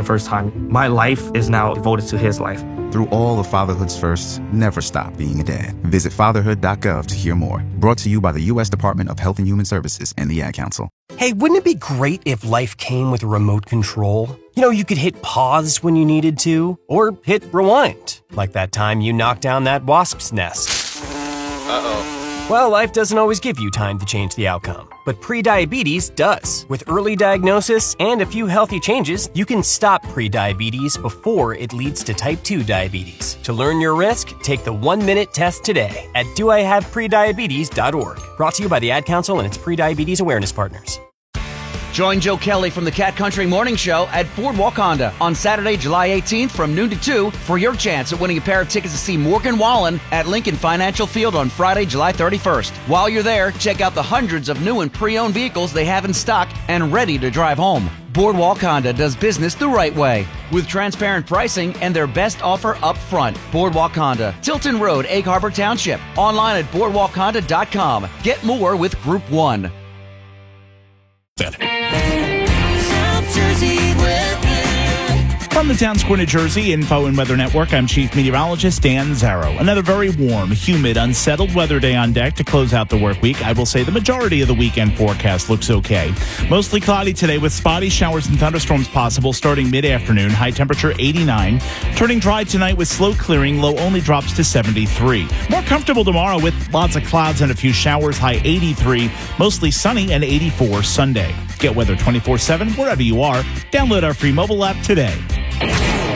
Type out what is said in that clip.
the first time. My life is now devoted to his life. Through all of fatherhood's firsts, never stop being a dad. Visit fatherhood.gov to hear more. Brought to you by the U.S. Department of Health and Human Services and the Ad Council. Hey, wouldn't it be great if life came with a remote control? You know, you could hit pause when you needed to, or hit rewind, like that time you knocked down that wasp's nest. Uh-oh. Well, life doesn't always give you time to change the outcome, but prediabetes does. With early diagnosis and a few healthy changes, you can stop prediabetes before it leads to type 2 diabetes. To learn your risk, take the 1-minute test today at doihaveprediabetes.org. Brought to you by the Ad Council and its prediabetes awareness partners. Join Joe Kelly from the Cat Country Morning Show at Boardwalk Honda on Saturday, July 18th from noon to 2 for your chance at winning a pair of tickets to see Morgan Wallen at Lincoln Financial Field on Friday, July 31st. While you're there, check out the hundreds of new and pre-owned vehicles they have in stock and ready to drive home. Boardwalk Honda does business the right way with transparent pricing and their best offer up front. Boardwalk Honda, Tilton Road, Egg Harbor Township. Online at boardwalkhonda.com. Get more with Group 1. From the Town Square, New Jersey Info and Weather Network, I'm Chief Meteorologist Dan Zarrow. Another very warm, humid, unsettled weather day on deck to close out the work week. I will say the majority of the weekend forecast looks okay. Mostly cloudy today with spotty showers and thunderstorms possible starting mid-afternoon. High temperature 89. Turning dry tonight with slow clearing. Low only drops to 73. More comfortable tomorrow with lots of clouds and a few showers. High 83. Mostly sunny and 84 Sunday. Get weather 24/7 wherever you are. Download our free mobile app today.